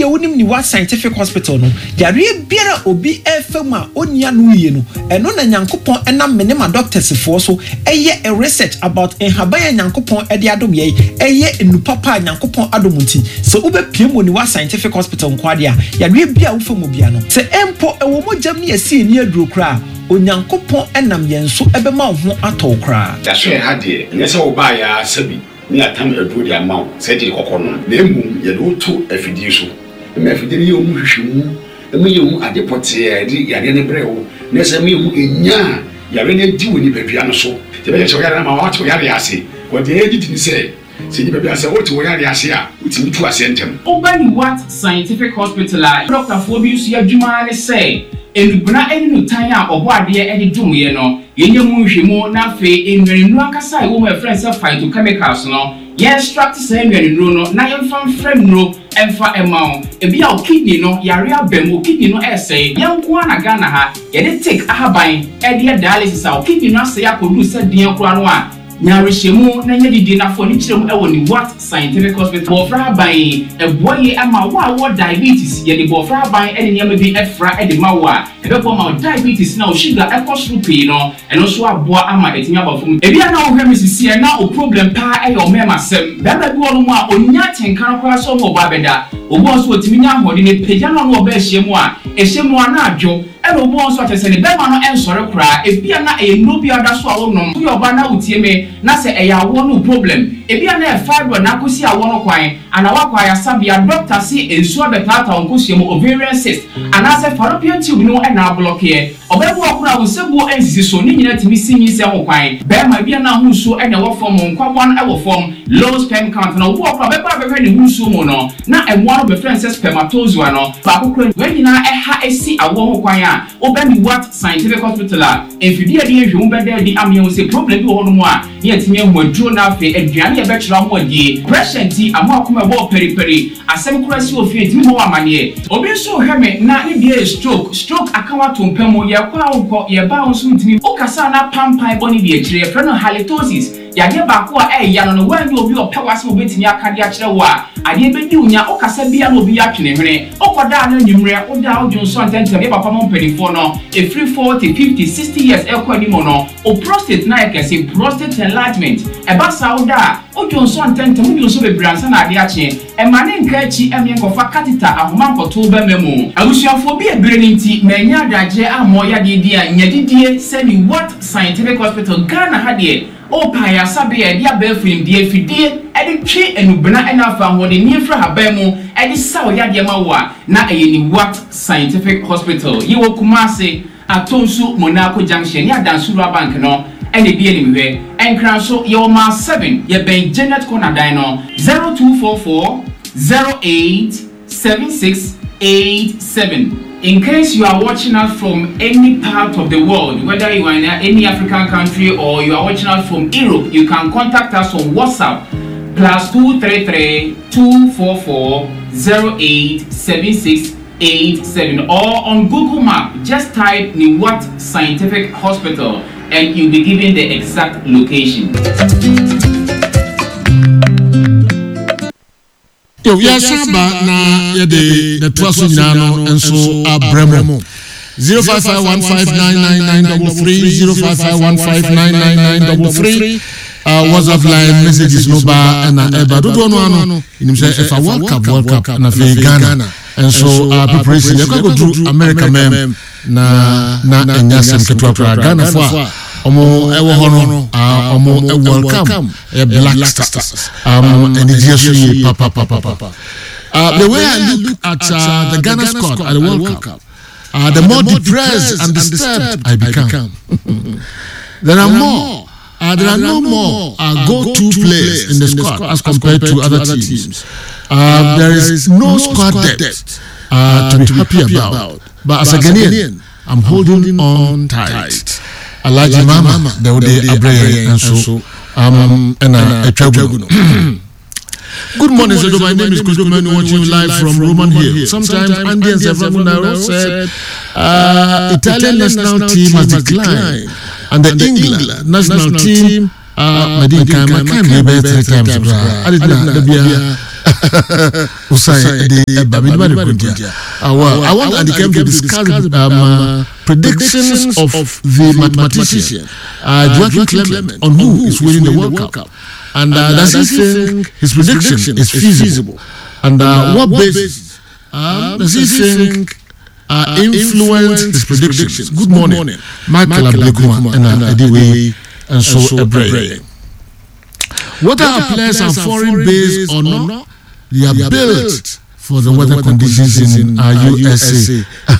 wonim ni what scientific hospital no yare biara obi efema onia no ye no eno na nyankopon enam me ne ma doctors fo so eye a research about enhabaya nyankopon ede adom ye eye enupapa nyankopon adom nti so ubepie mo ni what scientific hospital nkwade a yare bia wo femu bia no se empo ewo mojam ne esi ni aduro kra onyankopon enam yenso ebema ho atokra da so ha de nyese wo ba ya sabi ni atam aduro de amaw se de kokono na emu ye do to afidi so me afidi ni omu hwehwemu emu ye omu adepote edi yare ne brewo na se me omu enya yare ne di woni badua no so te be so yare na ma wa to yare ase wo de edi ni se ni badua se wo to yare ase a utimi tu ase ntem Obani what scientific hospital Dr. Fobius ya dwuma ne say enubna eni no tan a obo ade edi dwumye no yenye mu nhwemu na fe enwenu akasa e wo ma friends phytochemicals no ye extract say enwenu no na yemfa frem no emfa emao ebi a kidney no yare abem kidney no essay yenko na Ghana ha ye de take ahaban ede dialysis a kidney no say akodu den kura no a nyarehemu na nyedidi na fo ni kirem ewo ni what scientific hospital bofra ban eboye ama wo diabetes ye de bofra ban ene nyama bi efra ede mawa ebebo ma diabetes na o sugar ekosrupi no eno so aboa ama etinya bafum ebi na wo hwemi sisi na o problem pa e yo mema sem baba bi wono mu a onya tenkan kora so mo ba beda obo so otimi nya hode ne peja no no ba ehyemu a ehyemu ana adwo eno obo so atese ne bema no ensore kora ebia na e no bi ada so a wo no yo ba na utie me na se eya wo no problem ebia na e fibro na kosi a wo no kwan ana wakwa ya sabia doctor si ensu abetata onkosi mu ovarian cyst ana se fallopian tube no e na block here obebu okura wo sebu ensisi so ni nyina timi sinyi se ho kwan bema bia na hu so e na wo form nkwabon e wo form low sperm count na wo okura beba beba ne hu so mu no na emwa no be friend spermatozoa no ba kokura we nyina e ha esi awo ho kwan a obani what scientific hospital a enfidi ade ehwe beda di amye wo se problem bi wo no mu a ni atimi hu aduro na afi aduane e be kira ho adi pressure ti amwa akoma bo periperi asem kura si ofi etimi ho amane obi so hweme na ne bia stroke akawa tompemo ye kwa onko ye ba onso ntimi okasa na pampai boni bi ekire freno halitosis yade ba ko ya no wanyi obi opewase obetimi akade a kire wo a ade bedi unya okasa bia na obi atwene hwene okoda na nyumre oda odwonso antentem ye papa mo pedifo no e free 40 50 60 years ekwani mo no o prostate na ekese prostate enlargement e ba sauda odwonso antentem mu so bebransa na ade ache e mane nka achi emyenkofa catheter ahoma nkoto ba memu abusuafo bi ebire nti manya adaje amo ya de dia nyadidie semi what scientific hospital Ghana hade o pa ya sabe ya dia ba film die fidie ede twe enubna enafa hode ni fra haban mu ede saw ya de mawa na eyeni what scientific hospital yiwo Kumasi atonsu Monaco junction ya Dansura bank no ene bi eni mwe enkran so yo ma 7 ye ben Janet Corner Dino 0244 087687. In case you are watching us from any part of the world, whether you are in any African country or you are watching us from Europe, you can contact us on WhatsApp +233 244 087687 or on Google Map. Just type Niwat Scientific Hospital and you'll be given the exact location. Ya saba na ya de twaso nyina no enso abremo 0551599933 WhatsApp line messages no ba na eba dodo no ano inim say if a World Cup na fe Ghana enso preparation ya go through America mem na enya sem ketwa pra Ghana fo omo ewo hono omo welcome Black Stars and it's papa the way I look at the Ghana squad at the World Cup the more depressed and disturbed I become. There are no more go-to players in the squad as compared to other teams. There is no squad depth to be happy about. But as a Ghanaian, I'm holding on tight. Alaji Mama, the Ode Abreye, and so a Chaguno. Good morning, Zedo. My name is Kuduman, watching live from Roman Hill. Sometimes Andy and Zevra said Italian national team has declined, and the England national team, I can't be 3 times. I did not. Usai the Babylon. Well, I want Andy to discuss predictions of the mathematician Joachim Clement on who is winning the World Cup. And does he think his prediction is feasible? And what basis does he think influence his predictions? Good morning, Michael Ablekuma and Ediwe and so Ebre. Whether our players are foreign based or not, they are built for the weather conditions in USA.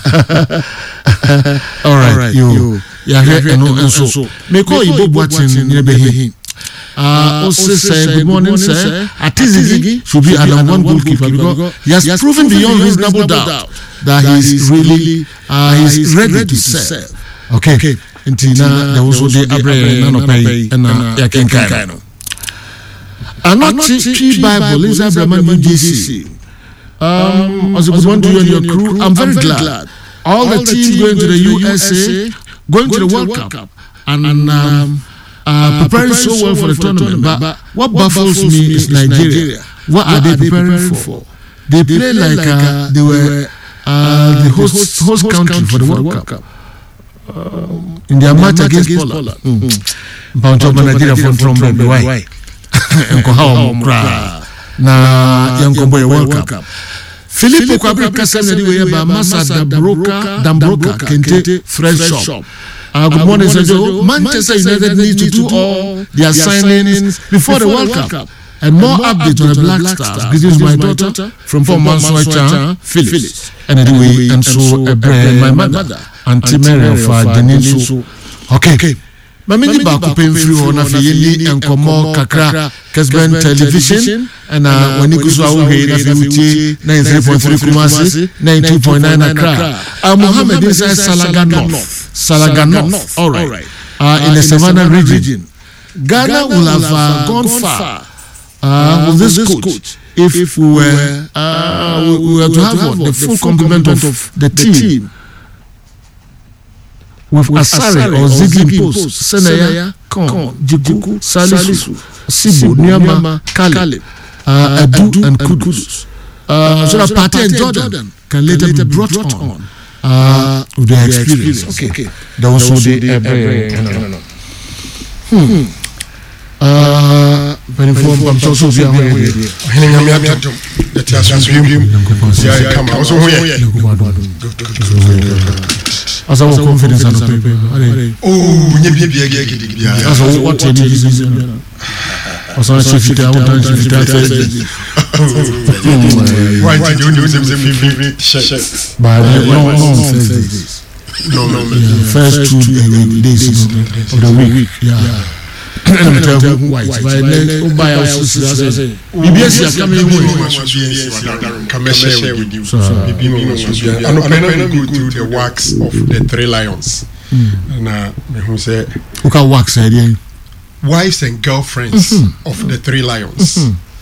All right, you are here and so. Make all you watching near also say good morning, sir. Atizigi should be Adam one goalkeeper because he has proven beyond reasonable doubt that he's really he's ready to serve. Okay. Intina there was also the Abre Nanopay and Yakenkaino. I'm not cheap Bible is Abraham UGC. As a good one to you and your crew, I'm very glad. All the teams going to the USA, going to the World Cup, and preparing so well for the tournament. But what baffles me is Nigeria. What are they preparing for? They play like they were the host country for the World Cup. In their match against Poland. Nigeria from why? Na yankombo ya World Cup. Philippe Kwabri Kasem anyway ba Masa Dambroka Kente Fresh Shop. Good morning, Sergio. Manchester United needs to do all their signings before the World Cup. And more updates on the Black Stars. Greetings, my daughter from 4 months, Phyllis. And anyway, and so my mother, Auntie Mary of Deninsu. Okay. Mamini Baku paying free on Afiyeli and Komo Kakra, Kesben Television, and when you go to 93.3 Kumasi, 92.9 Accra. Mohammed inside Salaga North. All right. In the Savannah region. Ghana will have gone far with this coach if we were to have the full complement of the team. With Asare or Ziggy Post, Senaya, Kon, Jiku, Salisu, Sibu, Nyama, Kalib, Adu, and Kudus. So that Partey and Jordan can later be brought on with their experience. Okay. That was also the very informed. I'm so here. As our confidence on the paper. Oh, as what as I shift out, why did you do the by no, first 2 days of the week, yeah. White by our sisters. BBS coming come share with you. And I'm go through the wax of the 3 lions. And who say who can wax again? Wives and girlfriends of the 3 lions.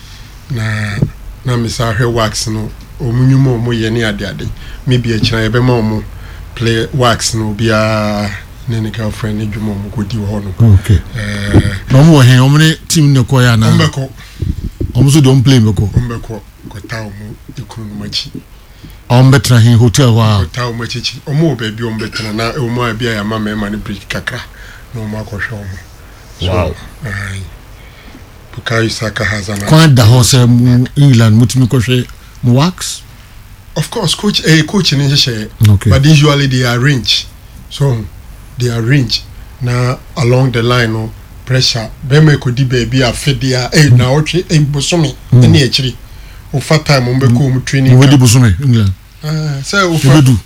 Na Mr. Her wax no omunyumo mo ye ni ade maybe a china be mo play wax no bia Nene girlfriend ni jumo mo kodi wo no. Okay. No mo he omne team ne koya na. Ombeko. Omso don play mbeko. Ombeko ko tawo mo ikunu no machi. Ombetra he hotel wa. Ko tawo mo chichi. Omo ba bi ombetra na omo abia ya mama ma ne break kakra. No mo akosho mo. Wow. Ai. Bukai Saka hazana. Kwa da hose England mutimi kohwe mo wax. Of course coach ni share. Okay. But usually they arrange. So they arrange na along the line no pressure be me kodi baby afedia na otwe bosomi na echiri o fat time o be ko mu training we di bosomi England say o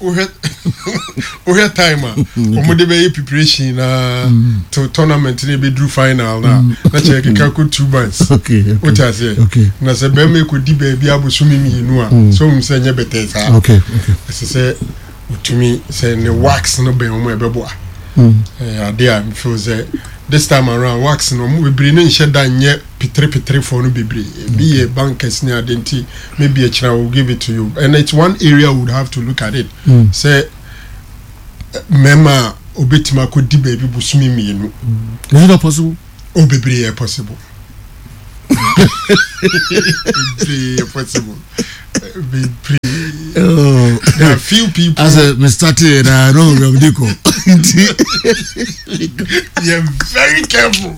o time o mo de be preparation na to tournament na be drew final na check ka ko 2 months okay what I say okay na say be me kodi baby abosomi mi nu a so um say nya better sa okay say to me say the wax no be o mo be boa there feel say this time around wax no we bring in sheda nye pitre for no be a bankers near identity maybe a china will give it to you and it's one area we would have to look at it say mema obetima ko di baby busumi mi no is it not possible o bebre possible Possible. There are few people. As a started, I know Ramdiko. You're very careful.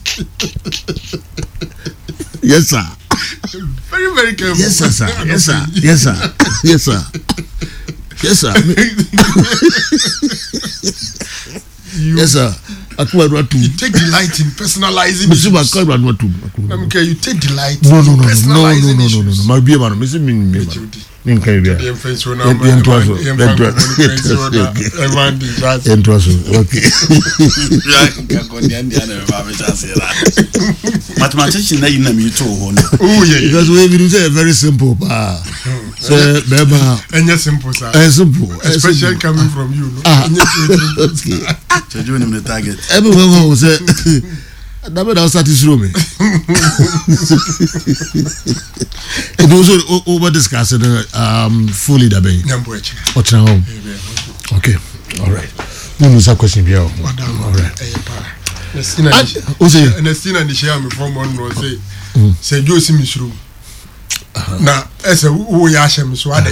Yes, sir. Very, very careful. Yes, sir. Yes, sir. Yes, sir. Yes, sir. Yes, sir. Yes, sir. You take delight in personalizing issues. You take delight in personalizing issues. My beer man, Mr. Mathematician, you know me too. Oh, yeah. Because we say very simple. So, Beba. And yes, simple, sir. Simple. Especially coming from you. So, you know the target. Everyone will say, I'll start this room. It was over discussed fully that way. What's now? Okay, all right. No, no, question here. All right. And the scene and the share me from one was say, you see me through. Now, as a who yashem so are they?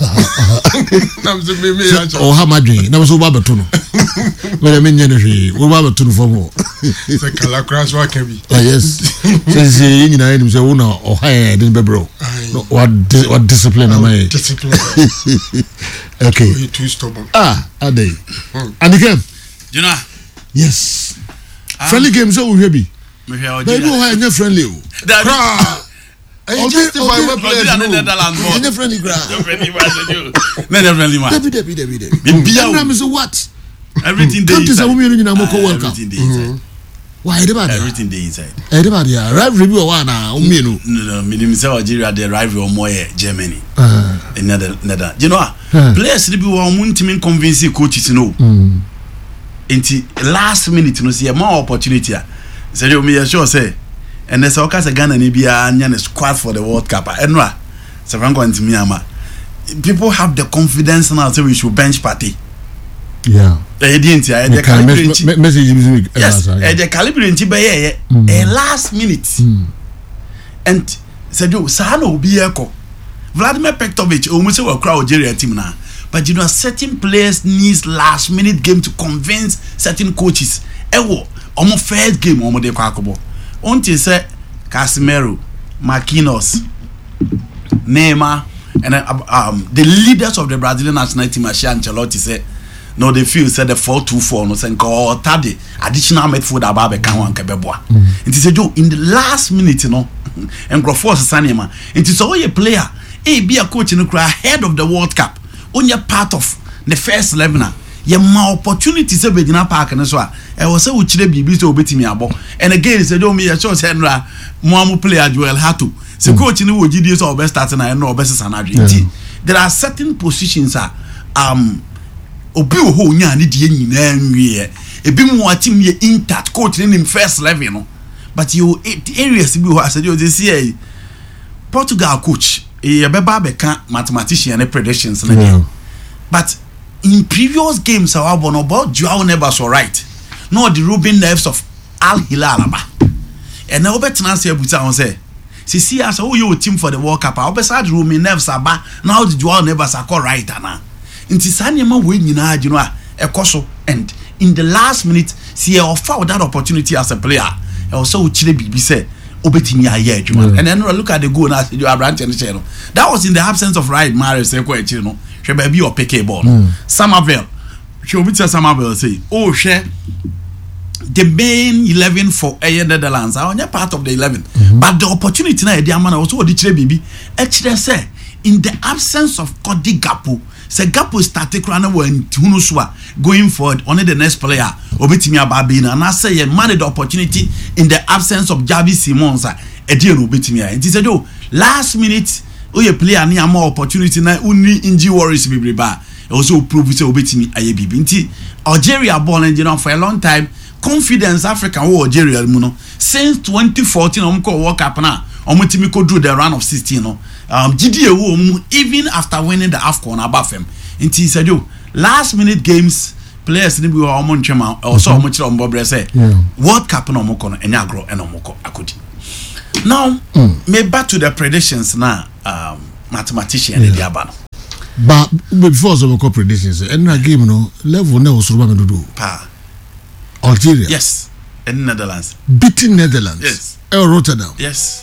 Oh, how much? That was over Batuno. But I mean, over Batuno for more. It's a Calacras, what can be? Yes. Says you know, him say, "Una or higher than Bebro." What discipline am I? Discipline. Okay. You too stubborn. Are they? And again, you know? Yes. Friendly games are heavy. They know how you're friendly. I justify my players. And the friendly ground. Friendly man. Debbie. What? Everything they inside. Everything they inside. Why everybody? Everything they inside. Everybody, rivalry be one now. No, minimum say Algeria the rivalry or more Germany. Another. You know, players be one team convince coaches no. Into last minute no see more opportunity. Say you me sure say. And there's all kinds of Ghana and Ibia squad for the World Cup. Enra, Savango and Myanmar. People have the confidence now, so we should bench party. Yeah. Yes, the caliber a last minute. And said you, Sano Bieko. Vladimir Petkovic almost a crowd Algeria team now. But you know, certain players needs last minute game to convince certain coaches. Ewo, almost first game, almost the Kwakobo. Until say Casemiro, Marquinhos, Neymar, and the leaders of the Brazilian national team, Ancelotti said, no, they feel said the 4-2-4, no, saying call Tade additional midfield about the Kanwan Kebeboa. It is a joke in the last minute, you know, and Grofos Sanema. It is all a player, be a coach in the crowd ahead of the World Cup. Only a part of the first 11er. Your more opportunities to be in a park and so on. I was so which they be to obey me about. And again, said, "Oh, me, I chose Henra, Moamu player Joel Hatu." So, coach in the GDS or best starting, I know best Sanadri. There are certain positions, Obi ho nya ni die nyina nwie. Ebi mu wa team ye intact coach in first level, you know. But you areas be ho said you see Portugal coach, e be ba be kan mathematician and predictions na. But in previous games, our bono about Joao Neves were right. No, the Ruben Neves of Al Hilal. And now, better not say, see, as who you team for the World Cup, I'll be sad Ruben Neves are now the Joao Neves are called right. In Tisaniama, when you know, a coso, and in the last minute, see, I found that opportunity as a player. I also Chile be said, Obetinia, and then look at the goal as you are branching the channel. That was in the absence of right, Mario Sequo, she may be or pick a ball. Somerville, she will tell Somerville say, oh, share the main 11 for the Netherlands are only part of the 11. But the opportunity now, the man also the baby. Actually, say in the absence of Cody Gakpo, say Gakpo started running when Tunuswa going forward. Only the next player, Obetimia Babina, and I say man the opportunity in the absence of Javi Simons. Edian Obetimia. It is a do last minute. Oh, you play any more opportunity now. Only injury worries be bad. Also prove say Obetimi ayebi. Inti Algeria born and for a long time. Confidence Africa or Algeria muno since 2014 World Cup now. Omotimi could do the run of 16 no. GDA even after winning the AFCON above him. Inti said you last minute games players ni bi wa omo nchema also omo chira ombo bre say World Cup no omoko no enya agro ena omoko akodi. Now, me back to the predictions now. Mathematician in Diabano. But before the call predictions, and I game no level no was Roman do. Pa. Algeria. Yes. In Netherlands. Beating Netherlands. Yes. Rotterdam. Yes.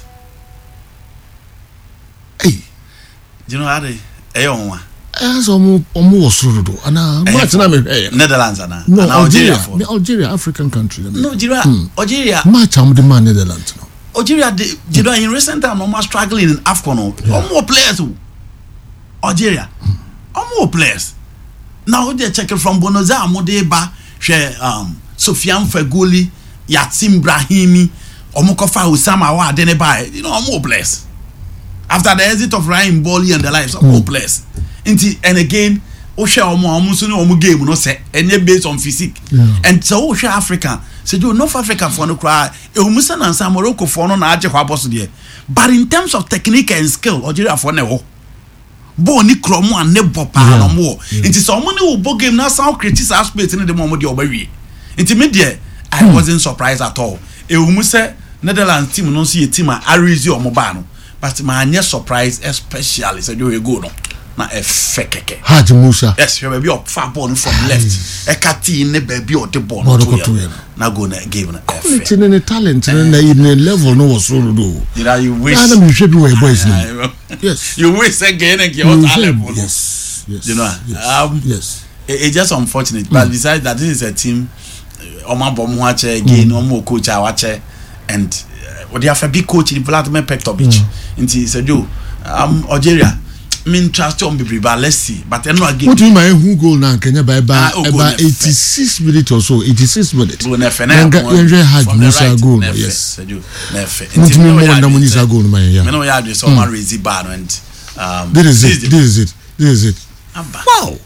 Hey. Do you know how they? One. As almost do. And Netherlands and no Algeria, African country. No, Algeria. Much the man Netherlands. Algeria, you know, in recent time, almost struggling in AFCON. More players. Algeria, more players. Now they're checking from Buenos Aires, Modeba, Sofiane Feghouli, Yacine Brahimi, Omokofa Usama Wa Deneba. You know, more players. After the exit of Ryan Boli and the lives, more players. And again, Osha Omo game, no say, and they based on physique. And so Osha Africa. So you North Africa for no cry. Musa and San Morocco for no na there. But in terms of technique and skill, Algeria for no. Bo ni kromo and nebo pa no more. It is someone who bo game now sound critics aspect in the moment you obey. Intermediate, I wasn't surprised at all. Musa Netherlands team no see a team Arizi or Mobano. But my surprise especially said you go no. Na fekeke. Haji Musa. Yes, you be up far ball from left. Ekati ne baby or the ball. Na go na game na F. In the talent in the level no was so do. You wish. You should be boys now. Yes. You wish again and your level. Yes. Yes. You know. Yes. It's just unfortunate, but besides that, this is a team. Oma bom watch again, Omo coach watch and they have a big coach in Vladimir Petkovic. Inti said you Algeria. Trust on be but let's see. But then again. What do you mean who goal now? Kenya by about 86 minutes or so. 86 minutes. Go nefe. Had Musa goal. Yes. Nefe. Until no more than Musa goal, man. Yeah. Me no yard is someone raise bar and This is it. Wow.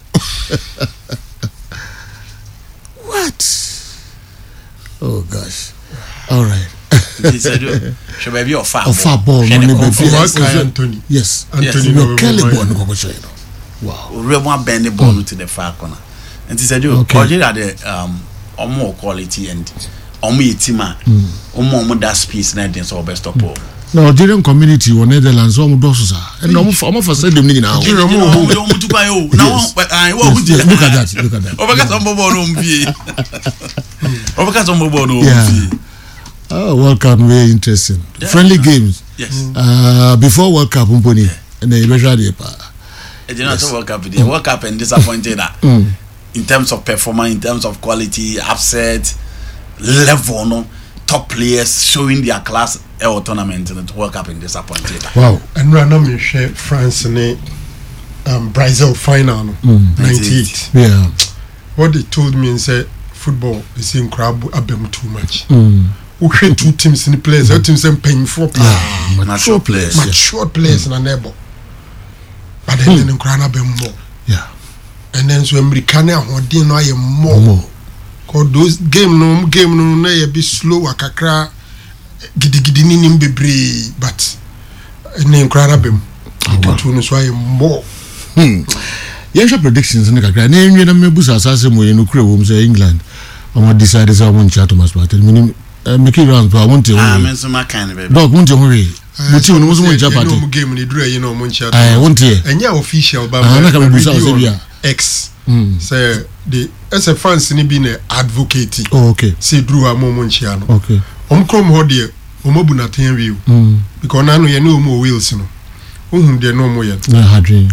What? Oh gosh. All right. Should be your far ball. Anthony. Yes. Anthony no Kelly ball. Wow. We want bend the ball to the far corner. And he said, "You Algeria the more quality and more team, more that space and then so best of all." No, Algerian community or Netherlands almost does and almost said them now. Look at that. Oh, World Cup very interesting. Yeah. Friendly games. Yes. Before World Cup, and then eventually, World Cup. The World Cup and disappointed in terms of performance, in terms of quality, upset level, no top players showing their class. Our tournament and the World Cup and disappointed. Wow. And right now, we share France and Brazil final 98. Yeah. What they told me and said, football is in crab abem too much. We had two teams in the players. Two teams are paying for players. Mature players. Mature players in a neighbor. But then in crana abem more. Yeah. And then so Americana who didn't know more. Cause those game no na be slow kakra. Gidi ni bebre but in crana abem. Two no so more. Yes, predictions in the Kakra. Name you me busa asase mo enu kure wo say England. Omo decide say I want chat Thomas Partey. Meaning make it round but I want to. Men so ma kind baby. Dog want to hurry. But you no mo chat Partey. No game ni dure you know mo chat. I want to. Enya official but na ka me busa say bia. X. Say the as a fans ni be na advocate. Oh okay. Say Drew mo chat no. Okay. Krom ho de omo bu na ten view. Because na no ye no mo Wales no. Ohun de no mo ye. Na hadrin.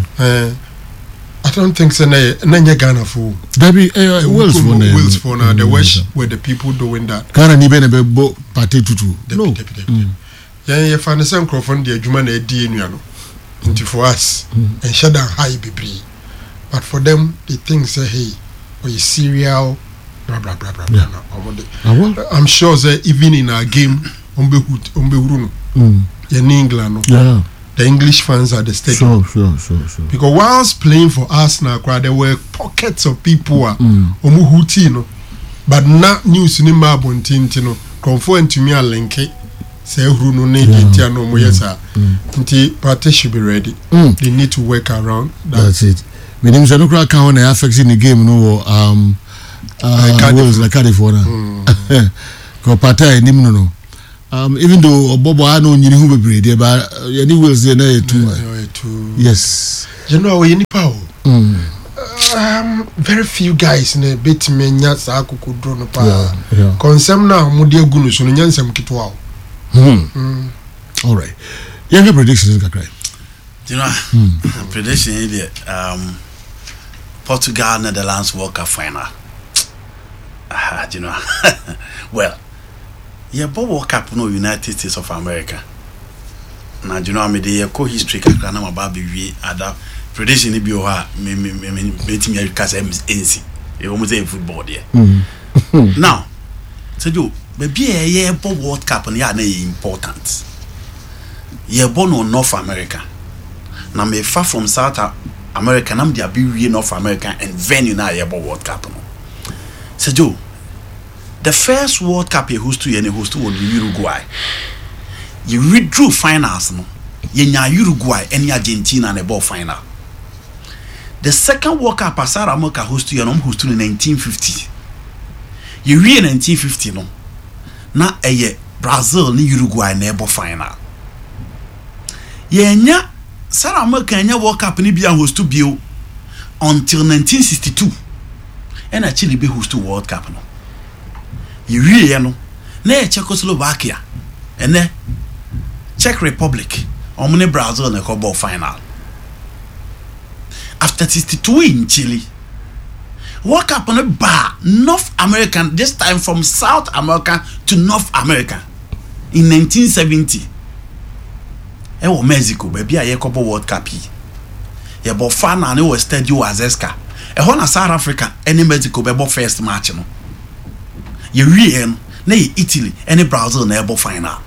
I don't think so. Nanya Ghana for Debbie Wales for now. The West where the people doing that. Ghana ni be na be bo party tutu. No. Yeah, you find the same microphone. The Juma na di no. Until for us and shut down high be. But for them, they think say hey, or you serial, blah blah blah blah blah. I'm sure that even in our game, umbe uruno. In England, yeah. The English fans are the stadium. Sure. Because whilst playing for Arsenal, there were pockets of people who but not news in Mabon conform to me a link. Say who no need it, no more. Yes, sir. Party should be ready. They need to work around. That's it. Me name say no crack on affects in the game. No, Wales like California. Because party no. even though Bobo I know you who be there, but any wills there too. Yes. You know we power. Very few guys in a bit me nyats akuku drone pa. Concern now mudi gunu so nyansam kitwa. All right. You have predictions kakrai. You know, prediction is Portugal Netherlands World Cup final. You know, well, World Cup no United States of America. Now, you know, I mean, the history kakra na mababi we other prediction ni bi o ha me team ya kasa NC. E wo mo say football there. Now, so you be World Cup na important. Born on North America. Now me far from South America, I'm the be North America and venue na World Cup. So Joe, the first World Cup you host to was Uruguay. You withdrew finals no. Uruguay and Argentina and the ball final. The second World Cup South America host to in 1950. You in 1950 no. Na Brazil ni Uruguay and the ball final. Yenya South America nya World Cup ni bia host to bio until 1962 and actually be host to World Cup no. Ye no na Czechoslovakia and Czech Republic omne Brazil na ball final. After 62 in Chile, World Cup on a bar North American, this time from South America to North America in 1970. Ewo Mexico baby aye kobo World Cup yi ye bo final na we Stadio Azteca e ho na South Africa any Mexico be bo first match no ye wie na ye Italy any Brazil na bo final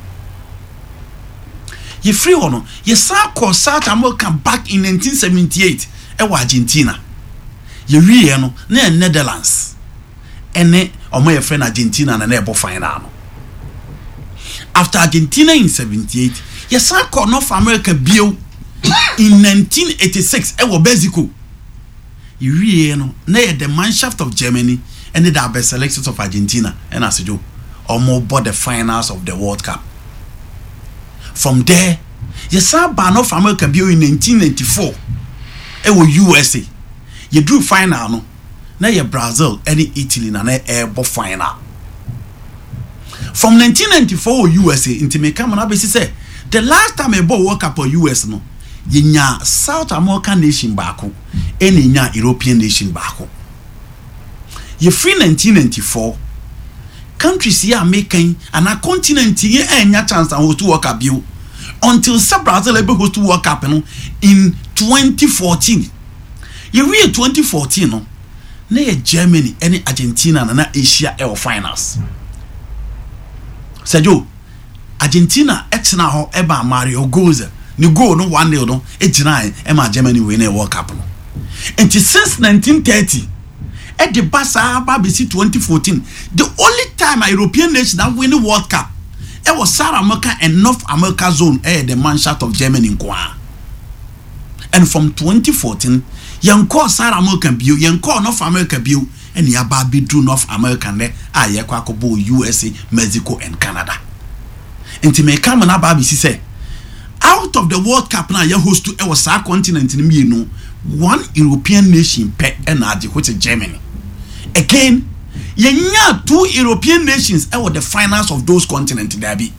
ye free ho no ye South America back in 1978 e wa Argentina ye wie no na Netherlands ene omo ye friend Argentina na bo final no. After Argentina in 78 yes, I call North America bio in 1986. Ewo Mexico. You know, near the Mannschaft of Germany and the best selections of Argentina and as you almost bought the finals of the World Cup. From there, yes, I by North America bio in 1994. Ewo USA. You drew final no. Near Brazil and Italy na airbo final. From 1994 USA into me come on say the last time a ball World Cup or US no, yenya South American nation bako, and yenya European nation bako. Ye free 1994, countries here making and a continent here enya chance to host World Cup you until Brazil able host World Cup no in 2014. Ye real 2014 no, na Germany and Argentina na Asia Air finals. Sergio Argentina exna ho eba Mario Götze ni goal no 1-0 no ejina ema Germany win a World Cup no. And since 1930 at the Basa BBC 2014 the only time a European nation that win the World Cup it was South America and North America zone the Mannschaft of Germany in Kwa. And from 2014 yanko South America bio yanko North America bio and yaba be do North America ne ayekwa kobo USA, Mexico and Canada. Inti me come na BBC say out of the World Cup na ye host to our South continent in me no one European nation pe energy which is Germany. Again, yenya 2 European nations were the finals of those continents there be.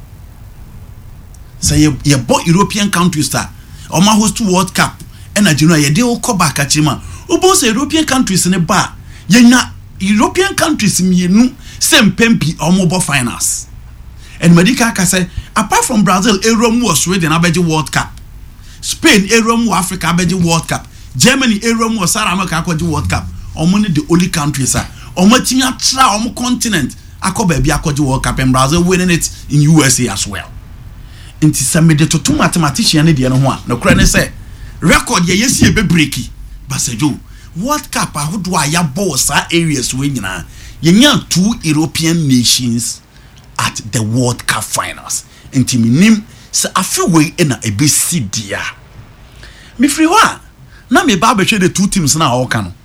So ye both European countries star or ma host to World Cup energy no ye dey go back achima. Obo say European countries in the bar yenya European countries mienu same pempi or mobile finals. And Medica say apart from Brazil, Erom was Sweden abeji World Cup. Spain, Erom Africa abeji World Cup. Germany, Erom was South America abeji World Cup. Only the only countries are. Omotimia tra continent ako baby abeji World Cup and Brazil winning it in USA as well. Inti some de to two mathematician ne de no ho a no kra ne say record ye yesi e be breaki. Basejo World Cup ahodo a ya boss areas we nyina. Yenya 2 European nations at the World Cup finals. Enti minim se afewe na ebesi dia. Me free wa na me ba behwe the 2 teams na oka no.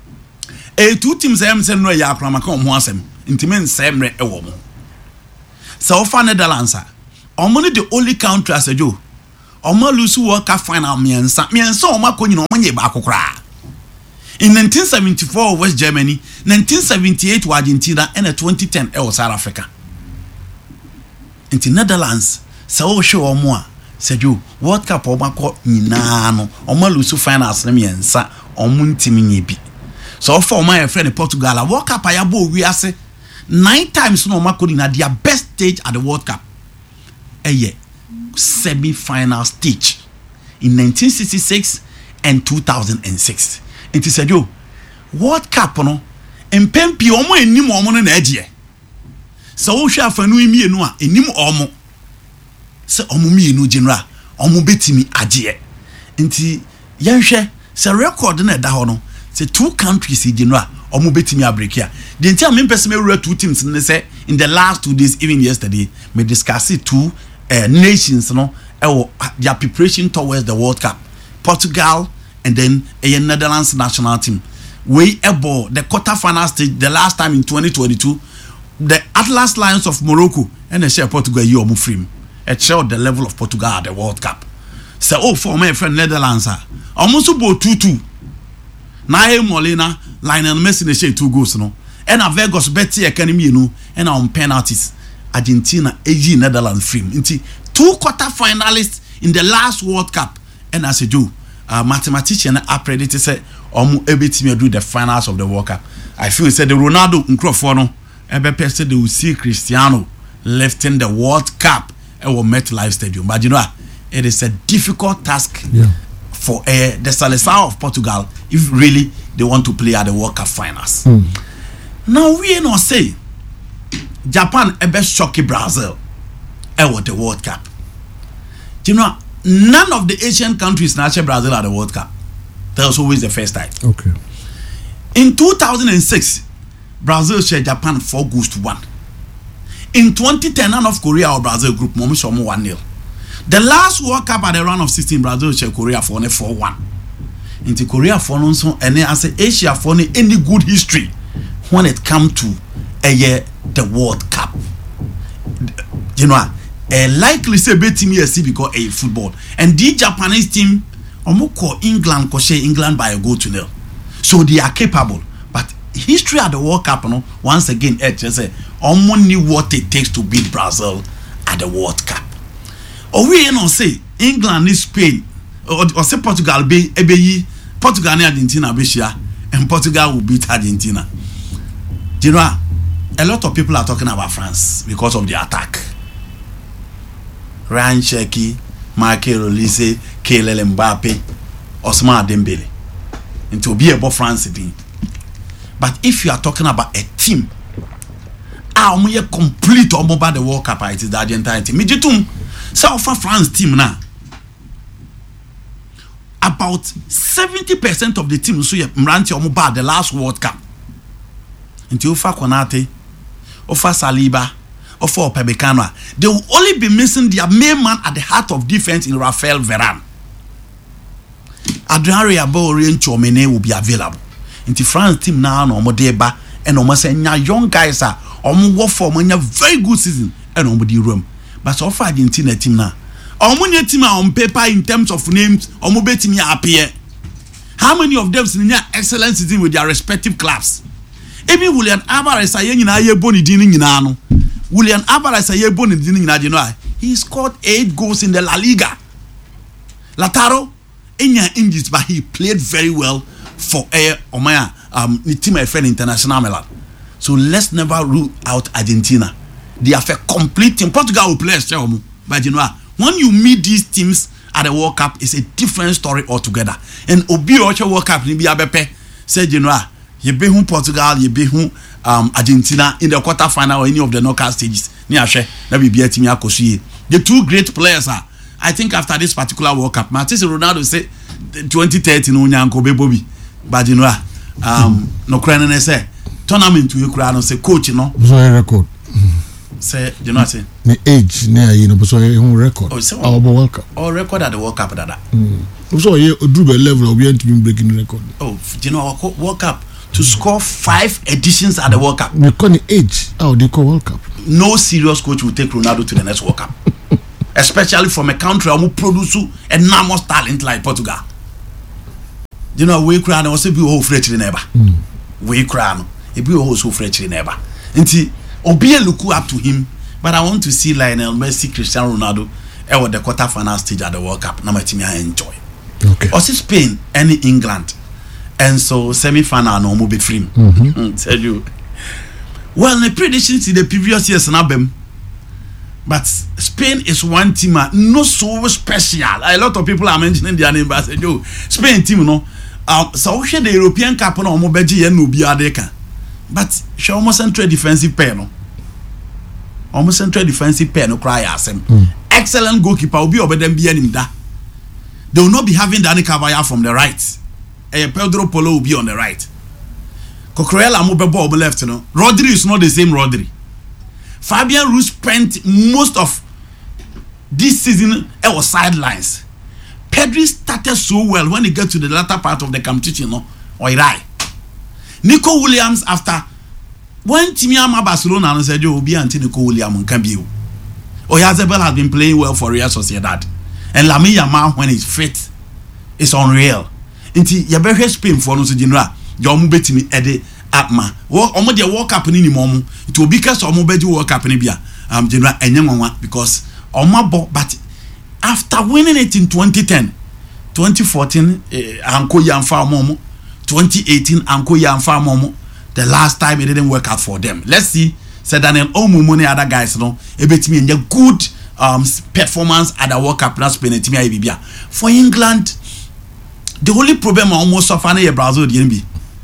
2 teams am se no ya akramaka omo asem. Enti men semre ewo mo. So for Netherlands, only the only country as a Joe. Omo lose World Cup final miensa oma ko nyina omo nye ba kokora. In 1974 West Germany, 1978 Argentina and 2010 South Africa. In the Netherlands, so show omo a Sejo World Cup omo ko nyina no omo lose finals na miensa omo ntimi nye bi. So for my friend in Portugal, World Cup ayabo we ase 9 times no omo ko na their best stage at the World Cup. Semi-final stage in 1966 and 2006. It is a Joe World Cup no empempi omo enim omo no na agye. So wo hwa afanu mienu a enim omo. Se omo mienu general omo betimi agye. Nti yenhwe se record na da ho no se 2 countries general omo betimi abrekia. The entire main person me two teams in say in the last 2 days even yesterday me discuss it 2 nations no their preparation towards the World Cup. Portugal and then a Netherlands national team. We able the quarter-final stage the last time in 2022. The Atlas Lions of Morocco and the share Portugal you are free. It showed the level of Portugal at the World Cup. So for my friend Netherlands almost about 2-2. Nae Molina Lionel Messi ne share 2 goals no. And a Vegas Betty Academy you know and on penalties. Argentina AG Netherlands free. Inti 2 quarter finalists in the last World Cup. And as a Jew, mathematician are predicted say able to do the finals of the World Cup. I feel said the Ronaldo Nkrofono ebe said they will see Cristiano lifting the World Cup at MetLife Stadium. But you know, it is a difficult task for the Seleção of Portugal if really they want to play at the World Cup finals. Now we not say Japan ebe shocky Brazil at the World Cup. You know, none of the Asian countries national Brazil at the World Cup. That was always the first time. Okay. In 2006, Brazil shared Japan 4-1. In 2010, none of Korea or Brazil group Momishomo 1-0. The last World Cup at the round of 16, Brazil shared Korea for 4-1. Into Korea for also and as Asia for any good history when it comes to the World Cup. You know. Likely say betting me because a football and the Japanese team call England England by a goal to 0. So they are capable. But history at the World Cup, once again, just say knew what it takes to beat Brazil at the World Cup. Or we say England is Spain or say Portugal be Portugal and Argentina be share and Portugal will beat Argentina. Do you know a lot of people are talking about France because of the attack. Ryan Cherki, Michael Olise, Kylian Mbappe, Ousmane Dembele. And to be above France. But if you are talking about a team, complete about the World Cup, it is the Argentine team. Mijitum, South France team now. About 70% of the team so you ranti about the last World Cup. Until Ufa Konate, Ufa Saliba, or for Pebekano, they will only be missing their main man at the heart of defense in Rafael Varane. Adrien Rabiot and Tchouameni will be available. Into France team now no more deba and almost young guys are work for a very good season and on the room. But so far Argentina team now. Omunya team on paper in terms of names, Omube team appear. How many of them in their excellent season with their respective clubs? Even Julian Alvarez boni dini Julian Alvarez boni dini he scored 8 goals in the La Liga. Lautaro injuries, but he played very well for team my friend International Milan. So let's never rule out Argentina. They have a complete team. Portugal will play a but when you meet these teams at the World Cup, it's a different story altogether. And Obi Ocho World Cup, said you be Portugal, you be Argentina in the quarterfinal or any of the knockout stages. The two great players are, I think, after this particular World Cup. Martins Ronaldo said 2030 no nyanko be Bobby, but no crying say tournament to Ukraine say coach record. Say say the age near so record. Our World Cup. Or record at the World Cup dada. So you do the level of we ain't been breaking record. Oh, our World Cup to score 5 editions at the World Cup. We call it age. How they call World Cup? No serious coach will take Ronaldo to the next World Cup. Especially from a country who produce enormous talent like Portugal. You know, we cry and also be whole French neighbor. We cry and be also French neighbor. And Obia look up to him, but I want to see Lionel Messi, Cristiano Ronaldo at the quarter-final stage at the World Cup. Now my team I enjoy. Okay. Also Spain and England, and so semi-final no more be free. Tell you. Well, the predictions in the previous years na bem, but Spain is one team not so special. A lot of people are mentioning their name, but I said, yo, Spain team no. So we the European Cup no more beji and no be adeka, but she almost central defensive pair no. Almost central defensive pair no cry asem. Excellent goalkeeper will be over them be him da. They will not be having Dani Carvajal from the right. Pedro Polo will be on the right. Cucurella Mobile on the left. No? Rodri is not the same Rodri. Fabian Ruiz spent most of this season on sidelines. Pedri started so well when he got to the latter part of the competition. No? Nico Williams after when Timiama Barcelona said you will be until Nico Williams can be. Oyarzabal has been playing well for Real Sociedad. And Lamine Yamal when he's fit is unreal. Inti yabehe Spain for no so general. Jomu betimi ede atma. Omo de World Cup ni momu. It will be because omo bedi World Cup ni bia. General enyenwa because omo but after winning it in 2010, 2014 anko yamfa momu, 2018 anko yamfa momu. The last time it didn't work out for them. Let's see. Said Daniel Omo and other guys no. Ebetimi enye good performance at the World Cup. For England, the only problem almost suffer in Brazil be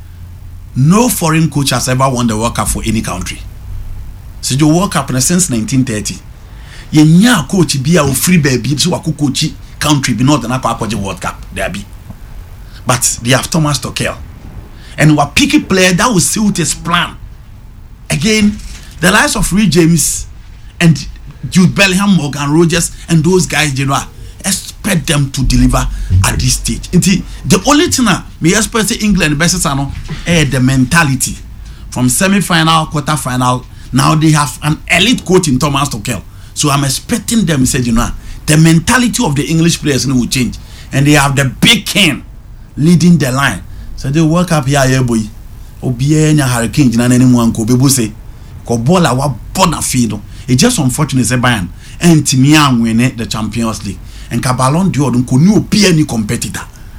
no foreign coach has ever won the World Cup for any country. So the World Cup since 1930. Yenya coach be a free baby so aku coach country be not the World Cup there be. But they have Thomas Tuchel. And what picky player that will suit his plan. Again, the likes of Reece James and Jude Bellingham, Morgan Rogers, and those guys, you know, expect them to deliver at this stage. The only thing we expect England versus the mentality from semi-final, quarter-final. Now they have an elite coach in Thomas Tuchel, so I'm expecting them. Said you know, the mentality of the English players will change, and they have the big Kane leading the line. So they work up here, boy. Obiye nya Hurricane jina nani mwanko bebu say ko bola wa bona fido. It's just unfortunate say Bayern and Timian win the Champions League and Ballon d'Or don't be any competitor.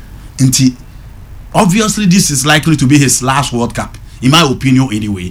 Obviously this is likely to be his last World Cup in my opinion anyway.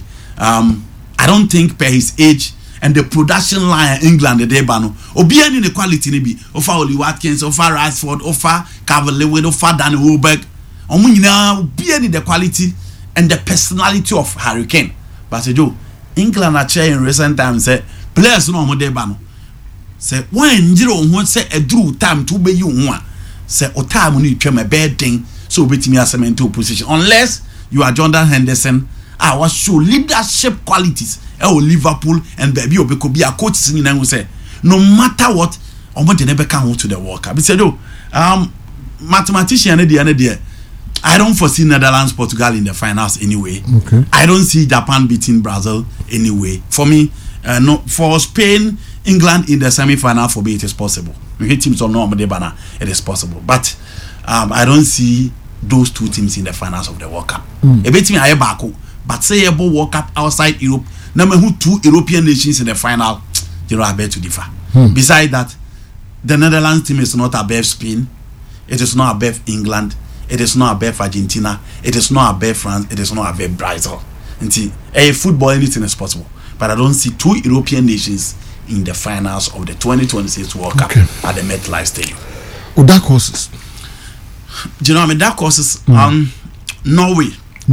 I don't think per his age and the production line in England the debano obi any quality ni bi offer Oli Watkins, offer Rashford, offer Calvert-Lewin, offer Danny Welbeck. Omo nyina obi any the quality and the personality of Harry Kane. But Joe, England are in recent times say players no mo dey ba no. Say when jiro ho say a drew time to be you one. Say o time no twem a bad thing so betimi asem into position unless you are Jordan Henderson. I was show leadership qualities or Liverpool and baby obeko be a coach singing and say no matter what omo dey never come to the World Cup. Be say do mathematician dey I don't foresee Netherlands, Portugal in the finals anyway. Okay. I don't see Japan beating Brazil anyway. For me, no. For Spain, England in the semi-final, for me it is possible. We hit teams on normal banner, it is possible. But I don't see those two teams in the finals of the World Cup. A bit me I back, but say about World Cup outside Europe. Number who 2 European nations in the final, you know, I bet to differ. Besides that, the Netherlands team is not above Spain. It is not above England. It is not above Argentina. It is not above France. It is not above Brazil. Football, anything is possible. But I don't see 2 European nations in the finals of the 2026 World Cup at the MetLife Stadium. Dark horses. Do you know what I mean? Dark horses. Norway.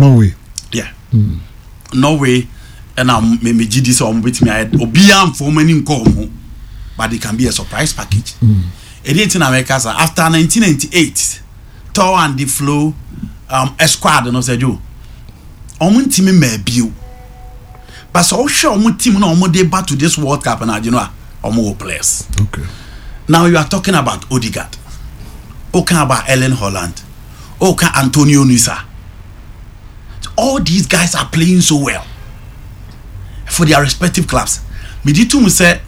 Yeah. Norway. And I'm maybe GD or with me. Obiam for many come, but it can be a surprise package. It is in America after 1998. Tour and the flow squad and said you omun team may be but so sure omun team no omun dey back to this World Cup and you know omun players. Okay. Now you are talking about Odegaard. Okay, about Ellen Holland. Okay, Antonio Nusa. all these guys are playing so well for their respective clubs. Meditum say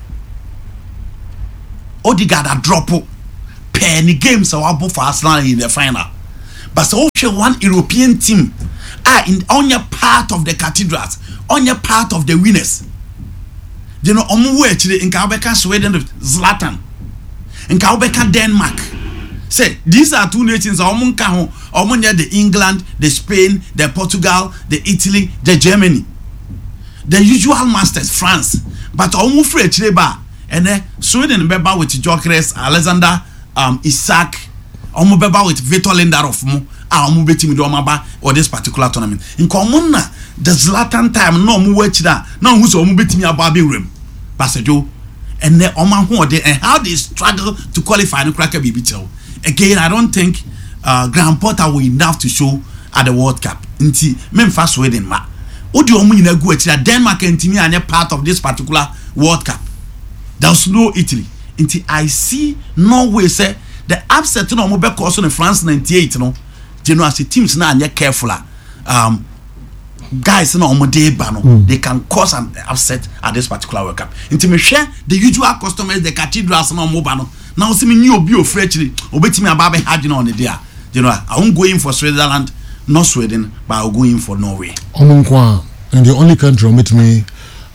Odegaard a drop penny games so abo for Arsenal in the final. But so one European team are on your part of the cathedrals, on your part of the winners. You know, actually in Kaubeka Sweden, Zlatan, in Kaubeka Denmark. Say these are two nations. The England, the Spain, the Portugal, the Italy, the Germany. The usual masters, France. But almost free Chileba and Sweden beba with Gyökeres, Alexander, Isaac, beba with Vitor Lindelof or this particular tournament. In common the Zlatan time no mu wechida now who's betimi ababi room. Passagejo and then and how they struggle to qualify no cracker baby tell. Again, I don't think Graham Potter will enough to show at the World Cup. Nti memfa Sweden ma. Odi omu nyina gu akira Denmark and Timmy are part of this particular World Cup. There's no Italy. Nti I see Norway say the upset no mo be cause in France 98 no. You know as the teams na anya careful guys no omo dey ba no they can cause an upset at this particular World Cup. Nti me share the usual customers the cathedrals no omo ba no. Now see me new obi ofrechiri obetimi ababe hagina on the day. You know I won't go in for Switzerland, not Sweden, but I'll go in for Norway. Omunkwa and the only country omit me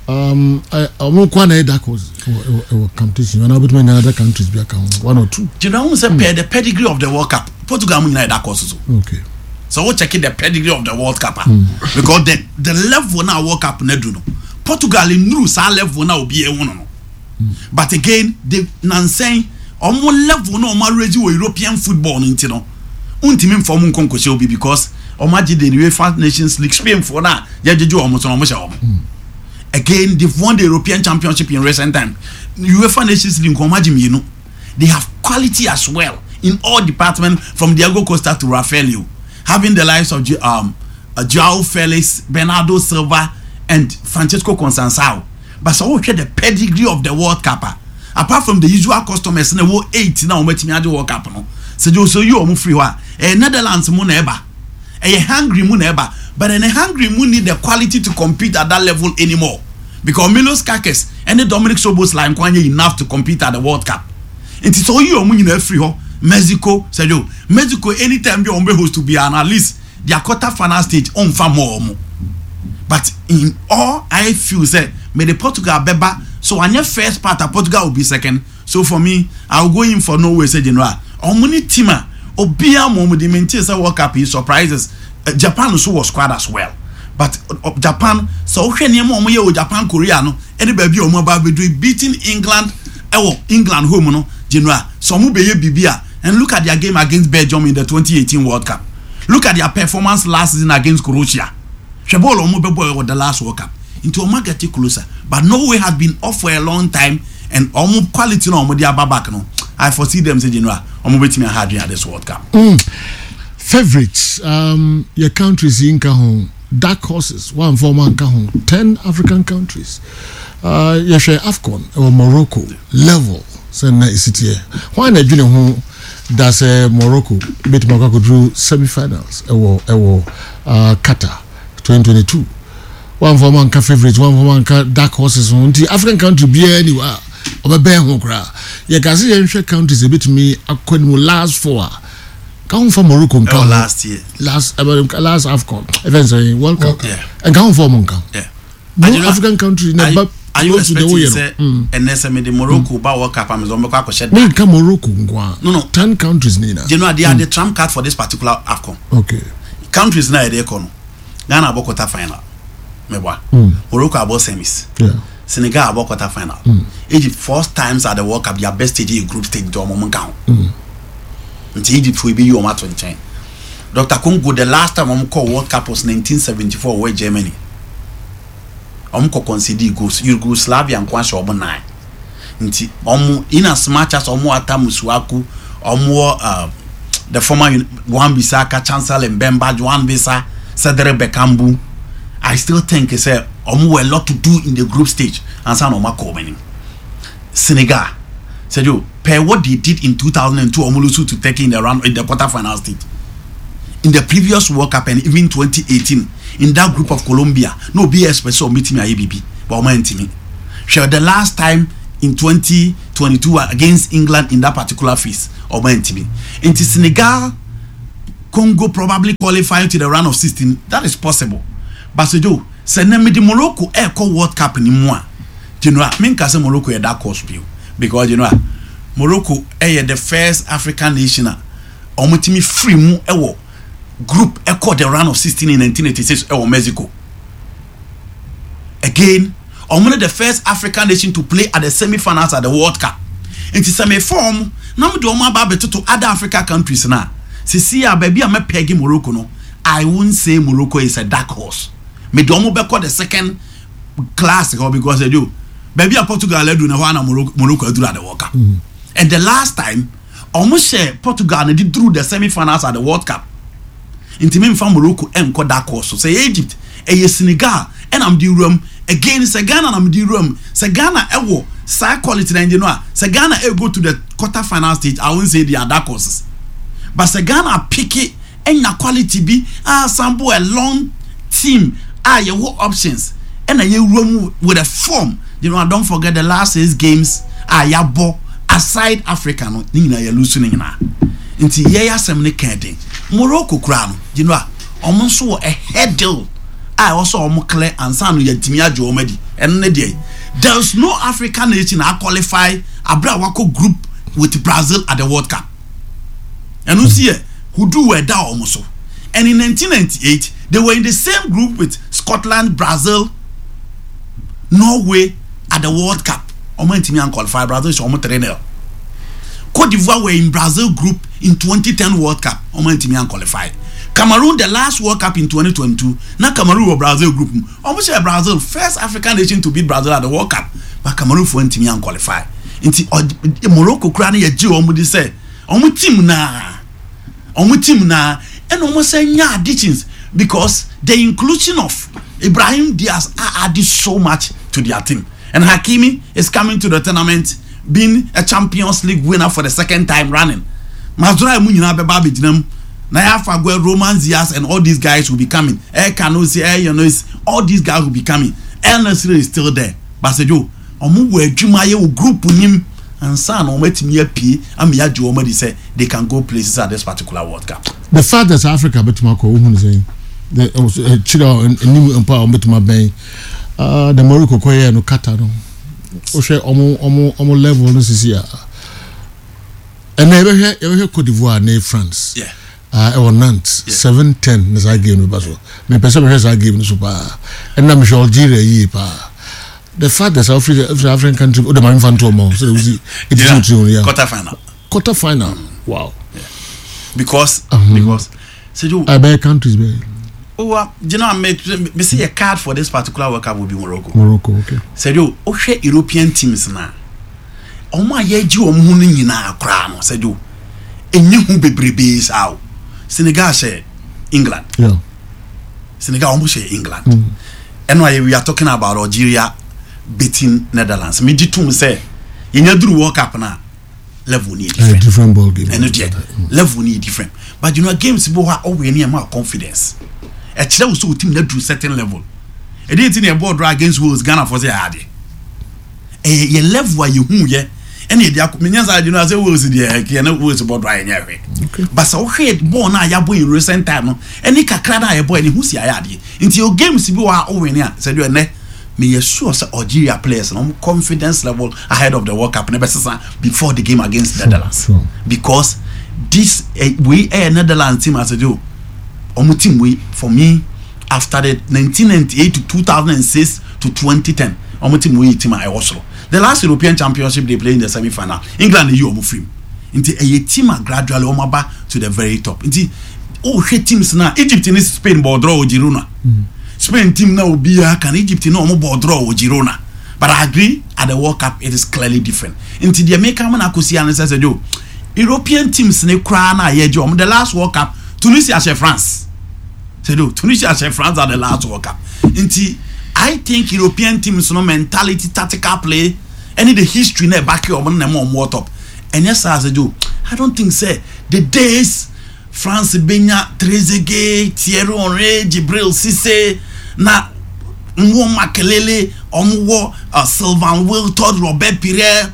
Omunkwa na that was competition and about many other countries be account one or two. You know say the pedigree of the World Cup Portugal mun that course so. Okay. So we check the pedigree of the World Cup because the level now World Cup na do no. Portugal in new sa level na obi e wono no. But again the nansen omo level no omo ready with European football nti no. Untimi mfom nkonkose obi because omaji the UEFA Nations League Spain for na jejeju omo so omo sha omo. Again they've won the European Championship in recent time. UEFA Nations League omaji mi no. They have quality as well in all departments from Diego Costa to Rafaelio. Having the lives of Joao Felix, Bernardo Silva, and Francesco Conceição. But so we the pedigree of the World Cup. Apart from the usual customers, in the World 8 now, we the World Cup. No, so you are free. Netherlands moon ever, hungry moon ever, but a hungry moon need the quality to compete at that level anymore. Because Milos Kakis and the Dominic Szoboszlai Kwanye enough to compete at the World Cup. It is all you are free. Mexico, Sergio. Mexico, anytime they are host to be at least their quarter-final stage on far more. But in all, I feel say may the Portugal beba. So on your first part, Portugal will be second. So for me, I'll go in for Norway. Say general. Omuni tima obia mo the maintain say World Cup is surprises. Japan also was squad as well. But Japan, so Japan, Korea no. Any baby omo ba be do beating England. England home no general. So mu be bibia. And look at their game against Belgium in the 2018 World Cup. Look at their performance last season against Croatia. Shebolo Omobebo was the last World Cup. Into Oma get closer. But Norway has been off for a long time and Omo quality no Omo dia babak no. I foresee them say general Omo betimi hard at this World Cup. Favorites your countries in Kahon dark horses one for man Kahon 10 African countries. You share AFCON or Morocco level say na city. Why na junior who that's Morocco beat Morocco drew semi-finals Qatar 2022 one for man favorites one for man dark horses the African country be anywhere or be ho kra you can see any countries a bit me akwen last four come from Morocco last year last AFCON events World Cup and come for Monka no African country never. Are you expecting say and the Morocco ba World Cup am zombe kwa kweshe me come Morocco ngwa no 10 countries nina you know they are the trump card for this particular AFCON. Okay, countries na dey kono Ghana about quarter final mebwa Morocco about semis Senegal about quarter final Egypt first times at the World Cup their best stage in group stage do mo kan until Egypt will be you on 2010 Dr. Congo the last time we call World Cup was 1974 where Germany omko concede goals Yugoslavia and kwansho omo 9 nti omo in as much as omo atamusuaku omo the former Wan-Bissaka Chancellor Mbemba Wan-Bissaka Cedric Bekambu I still think say omo a lot to do in the group stage and san omo coming Senegal Sergio per what they did in 2002 omo lose to take in the round in the quarter final stage in the previous World Cup and even 2018 in that group of Colombia no be expect so meet me IBB but man me share the last time in 2022 against England in that particular phase or man me into Senegal Congo probably qualifying to the round of 16 that is possible but so do send them the Morocco Eco World Cup in moi you know I mean cause Morocco a dark horse because you know Morocco the first African nation omutimi free mu ewo group echo the round of 16 in 1986 ewo Mexico again omune the first African nation to play at the semi-finals at the World Cup into semi form na me do omo aba beto to other African countries na sisi ya baby am pegi Morocco no I won't say Morocco is a dark horse me do omo be call the second class because they do baby Portugal do na na Morocco do at the World Cup and the last time almost Portugal did through the semi-finals at the World Cup. Into me from Morocco and dark horse. So say Egypt, Senegal, and I'm the room again. Say Ghana, I'm the room. Say Ghana, side quality and you know. Say Ghana, go to the quarter-final stage. I won't say they are dark horses, but say Ghana pick it and your quality be sample a long team. Your options and you room with a form. You know, don't forget the last 6 games. Your ball. Aside Africa no nyina ya lusu nyina nti ye ya asem ne keden Morocco kra no you know omo so a headle also omo clear ansa no yatimi ajo omadi en ne dey there's no African nation that qualify abra wako group with Brazil at the World Cup and you see who do were da omo so and in 1998 they were in the same group with Scotland, Brazil, Norway at the World Cup. Omo ntimi an qualify Brazil so omo 3-0. Cote d'Ivoire were in Brazil group in 2010 World Cup. Omo ntimi an qualify. Cameroon the last World Cup in 2022. Na Cameroon were Brazil group. Omo say Brazil first African nation to beat Brazil at the World Cup. But Cameroon for ntimi an qualify. Nti Morocco kra na ye ji omo di say omo team na and omo say nya additions because the inclusion of Ibrahim Diaz added so much to their team. And Hakimi is coming to the tournament, being a Champions League winner for the second time running. Mazura Munyina Beba Bijinam, Naya Fagwe, Roman Diaz, and all these guys will be coming. Kanosi, all these guys will be coming. El Nasri is still there. Basejo, Omuwe Jumaye will group him and son or met me a P. And Mia Jomadi say they can go places at this particular World Cup. The fact that Africa bet Marco saying the Chida and new empower bet my bay. The Morocco koye no kata no o hwe omo level no sisi a and ever here Cote d'Ivoire na France e won Nantes 7-10 na za game no baso me pese be za game no so pa and na me Algeria yi pa the fact that South African country o the man fan to mo so we see it is quarter final wow because so you I countries be oh, you know, me see a card for this particular World Cup will be Morocco. Morocco, okay. So you, okay, European teams na. Oma yeji omu ni nyina akra no. So you, enyi hu bebrebe sao. Senegal share England. Yeah. Senegal omu share England. And why we are talking about Algeria beating Netherlands. Me jitum say, yenya duru World Cup na level need different. Different ball game. And level need different. But you know, games bo ha always near more confidence. A chile was so team that to certain level. A day in a board against Wales, Ghana for the hardy. A level where you ye, and the minions I do not say Wales there, can words about Ryan Yerry. But so head born I have in recent time, and Nika Crada a boy in who's yadi. Into your games, you are over here, said you and me assure Algeria players no confidence level ahead of the World Cup before the game against Netherlands. Sure. Because this we Netherlands team as a do. Team we for me after the 1998 to 2006 to 2010 team we team I also the last European Championship they played in the semi-final England you free into a team gradually omaba to the very top into teams now Egypt in Spain ball draw Girona Spain team now be can Egypt no ball draw Girona but I agree at the World Cup it is clearly different into the American man akusi and says European teams ne cry na yejo the last World Cup Tunisia share France. Tunisia share France at the last World Cup. I think European teams no mentality, tactical play, any the history ne back your money more top. And yes, as I do, I don't think say the days France Benya, Trezeguet, Thierry Henry, Djibril Cissé, na Mwo Makelele, Omwo, Sylvain Wiltord, Robert Pire,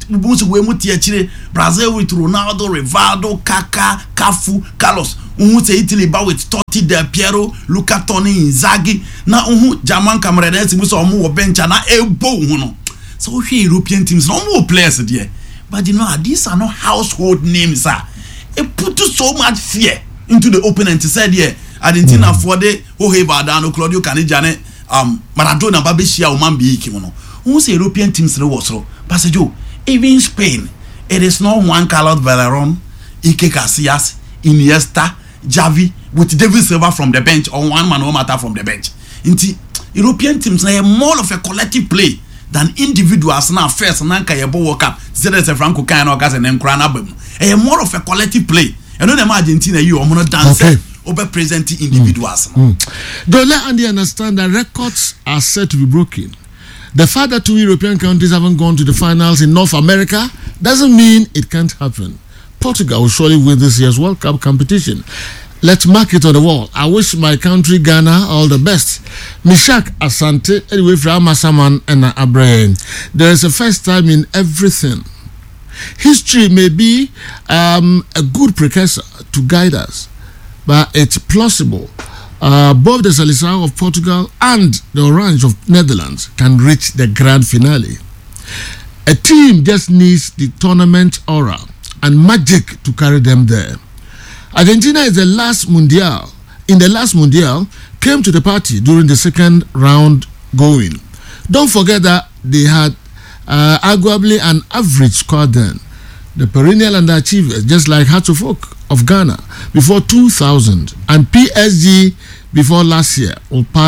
Brazil with Ronaldo, Rivaldo, Kaka, Cafu, Carlos. Italy ba with Totti, Del Piero, Luca Toni, Inzaghi. Na German Cameroonese we saw more bench na ebo. So European teams no more players there. But you know these are not household names. It put so much fear into the opponent. Said yeah, Argentina for the Jorge Valdano, Claudio Caniggiane, Maradona, Babishia, Umambi Kimono. Who say European teams the was so? Passaggio. Even Spain, it is not one Carlos Valeron, Ike Casillas, Iniesta, Xavi with David Silva from the bench or one man no matter from the bench. Inti European teams are more of a collective play than individuals now first and then World Cup. Zedese Franco Kano Gas and Enkrana Bum. A more of a collective play. And then Argentina you are not dancing over presenting individuals. Don't let Andy understand that records are set to be broken. The fact that 2 European countries haven't gone to the finals in North America doesn't mean it can't happen. Portugal will surely win this year's World Cup competition. Let's mark it on the wall. I wish my country, Ghana, all the best. Mishak Asante, anyway, from Masaman and Abraham. There is a first time in everything. History may be a good precursor to guide us, but it's plausible. Both the Seleção of Portugal and the Orange of Netherlands can reach the grand finale. A team just needs the tournament aura and magic to carry them there. Argentina is the last Mundial. In the last Mundial, came to the party during the second round going. Don't forget that they had arguably an average squad then. The perennial underachievers, just like Hearts of Oak of Ghana before 2000 and PSG before last year, will pass